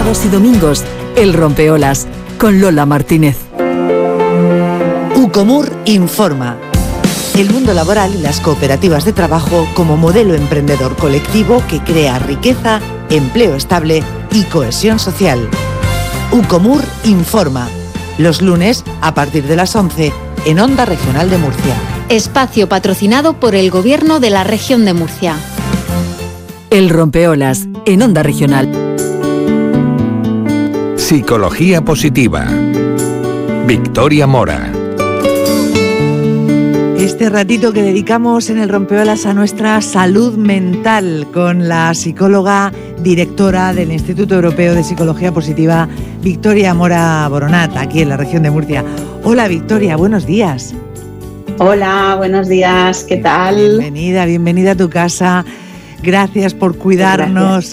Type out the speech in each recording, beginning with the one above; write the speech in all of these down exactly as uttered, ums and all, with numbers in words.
sábados y domingos, El Rompeolas, con Lola Martínez. Ucomur informa. El mundo laboral y las cooperativas de trabajo como modelo emprendedor colectivo que crea riqueza, empleo estable y cohesión social. Ucomur informa. Los lunes a partir de las once en Onda Regional de Murcia. Espacio patrocinado por el Gobierno de la Región de Murcia. El Rompeolas, en Onda Regional. Psicología positiva. Victoria Mora. Este ratito que dedicamos en El Rompeolas a nuestra salud mental con la psicóloga directora del Instituto Europeo de Psicología Positiva, Victoria Mora Boronat, aquí en la región de Murcia. Hola Victoria, buenos días. Hola, buenos días, ¿qué tal? Bienvenida, bienvenida a tu casa. Gracias por cuidarnos,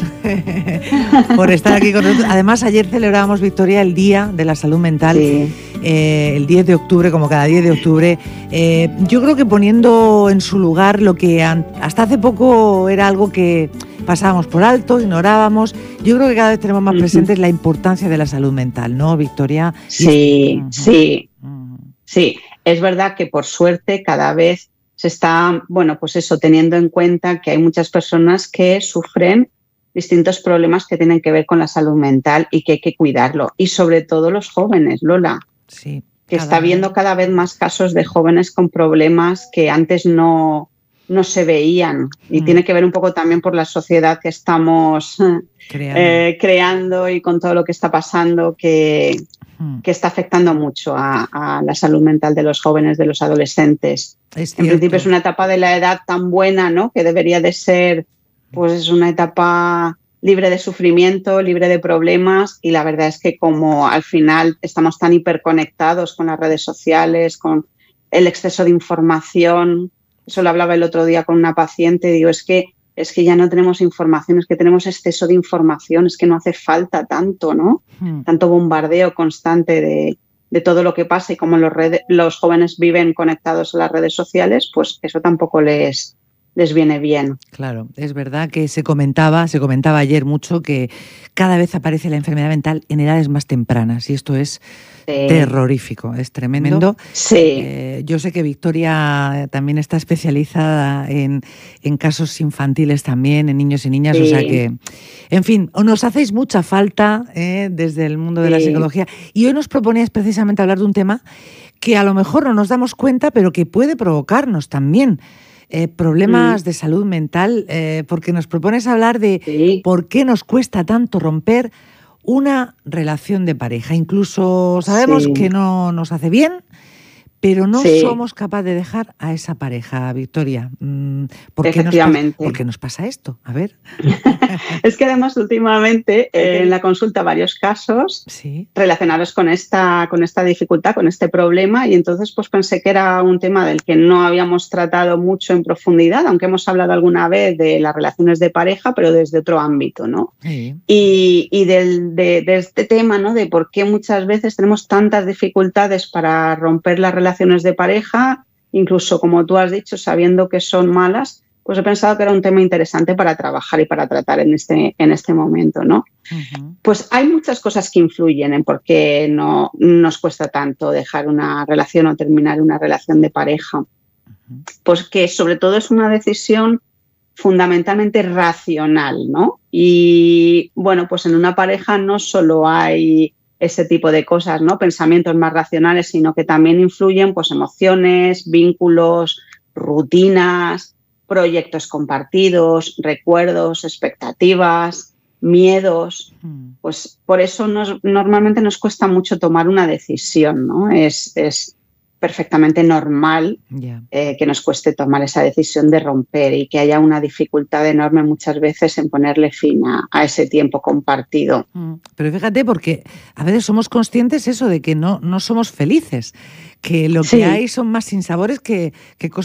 por estar aquí con nosotros. Además, ayer celebrábamos, Victoria, el Día de la Salud Mental, sí. eh, el diez de octubre, como cada diez de octubre. Eh, yo creo que poniendo en su lugar lo que hasta hace poco era algo que pasábamos por alto, ignorábamos. Yo creo que cada vez tenemos más uh-huh. presente la importancia de la salud mental, ¿no, Victoria? Sí, uh-huh. sí, uh-huh. sí. Es verdad que por suerte cada vez se está, bueno, pues eso, teniendo en cuenta que hay muchas personas que sufren distintos problemas que tienen que ver con la salud mental y que hay que cuidarlo. Y sobre todo los jóvenes, Lola, sí, que está habiendo cada vez más casos de jóvenes con problemas que antes no, no se veían. Y mm. tiene que ver un poco también por la sociedad que estamos creando, eh, creando y con todo lo que está pasando, que, mm. que está afectando mucho a, a la salud mental de los jóvenes, de los adolescentes. En principio es una etapa de la edad tan buena, ¿no?, que debería de ser, pues es una etapa libre de sufrimiento, libre de problemas, y la verdad es que como al final estamos tan hiperconectados con las redes sociales, con el exceso de información, eso lo hablaba el otro día con una paciente, digo, es que, es que ya no tenemos información, es que tenemos exceso de información, es que no hace falta tanto, ¿no? Hmm. Tanto bombardeo constante de... de todo lo que pasa y como los, redes, los jóvenes viven conectados a las redes sociales, pues eso tampoco les, les viene bien. Claro, es verdad que se comentaba, se comentaba ayer mucho que cada vez aparece la enfermedad mental en edades más tempranas y esto es sí. terrorífico, es tremendo. Sí. Eh, yo sé que Victoria también está especializada en, en casos infantiles también, en niños y niñas, sí. o sea que, en fin, nos hacéis mucha falta eh, desde el mundo de sí. la psicología y hoy nos proponías precisamente hablar de un tema que a lo mejor no nos damos cuenta, pero que puede provocarnos también Eh, problemas mm. de salud mental, eh, porque nos propones hablar de sí. por qué nos cuesta tanto romper una relación de pareja. Incluso sabemos sí. que no nos hace bien, pero no sí. somos capaces de dejar a esa pareja, Victoria. ¿Por qué, nos, ¿Por qué nos pasa esto? A ver. Es que además últimamente eh, en la consulta varios casos sí. relacionados con esta, con esta dificultad, con este problema, y entonces pues pensé que era un tema del que no habíamos tratado mucho en profundidad, aunque hemos hablado alguna vez de las relaciones de pareja, pero desde otro ámbito, ¿no? Sí. Y, y del, de, de este tema, ¿no?, de por qué muchas veces tenemos tantas dificultades para romper las relaciones de pareja, incluso como tú has dicho, sabiendo que son malas, pues he pensado que era un tema interesante para trabajar y para tratar en este, en este momento, ¿no? Uh-huh. Pues hay muchas cosas que influyen en por qué no nos cuesta tanto dejar una relación o terminar una relación de pareja. Uh-huh. Pues que sobre todo es una decisión fundamentalmente racional, ¿no? Y bueno, pues en una pareja no solo hay ese tipo de cosas, ¿no?, pensamientos más racionales, sino que también influyen pues emociones, vínculos, rutinas, proyectos compartidos, recuerdos, expectativas, miedos. Pues por eso nos, normalmente nos cuesta mucho tomar una decisión, ¿no? Es, es perfectamente normal yeah. eh, que nos cueste tomar esa decisión de romper y que haya una dificultad enorme muchas veces en ponerle fin a, a ese tiempo compartido. Pero fíjate, porque a veces somos conscientes eso de que no, no somos felices, que lo sí. que hay son más sinsabores que, que cosas